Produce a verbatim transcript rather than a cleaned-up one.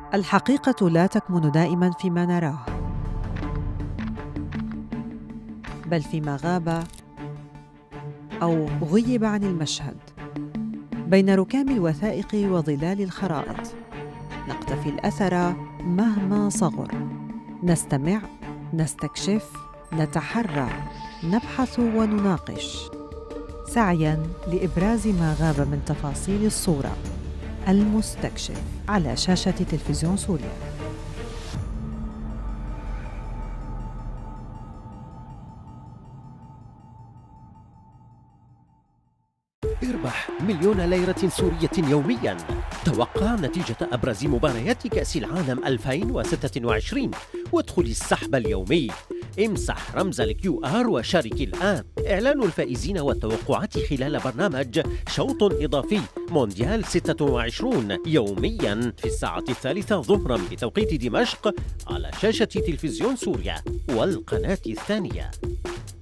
الحقيقة لا تكمن دائماً فيما نراه، بل فيما غاب أو غيب عن المشهد. بين ركام الوثائق وظلال الخرائط نقتفي الأثر مهما صغر، نستمع، نستكشف، نتحرى، نبحث ونناقش، سعياً لإبراز ما غاب من تفاصيل الصورة. المستكشف على شاشة تلفزيون سوريا. اربح مليون ليرة سورية يومياً. توقع نتيجة أبرز مباريات كأس العالم ألفين وستة وعشرين وادخل السحب اليومي. امسح رمز الكيو آر وشارك الآن. إعلان الفائزين والتوقعات خلال برنامج شوط إضافي مونديال ستة وعشرين يومياً في الساعة الثالثة ظهراً بتوقيت دمشق على شاشة تلفزيون سوريا والقناة الثانية.